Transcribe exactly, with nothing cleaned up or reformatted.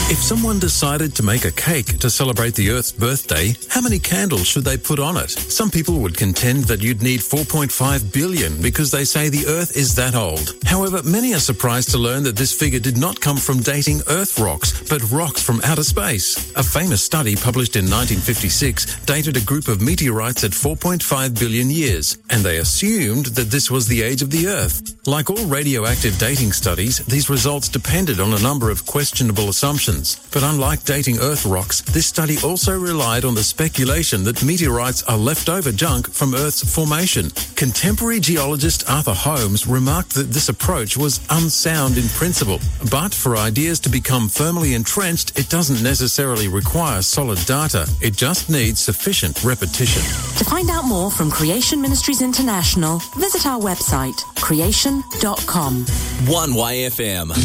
If someone decided to make a cake to celebrate the Earth's birthday, how many candles should they put on it? Some people would contend that you'd need four point five billion because they say the Earth is that old. However, many are surprised to learn that this figure did not come from dating Earth rocks, but rocks from outer space. A famous study published in nineteen fifty-six dated a group of meteorites at four point five billion years, and they assumed that this was the age of the Earth. Like all radioactive dating studies, these results depended on a number of questionable assumptions. But unlike dating Earth rocks, this study also relied on the speculation that meteorites are leftover junk from Earth's formation. Contemporary geologist Arthur Holmes remarked that this approach was unsound in principle, but for ideas to become firmly entrenched, it doesn't necessarily require solid data. It just needs sufficient repetition. To find out more from Creation Ministries International, visit our website, creation dot com. one Y F M.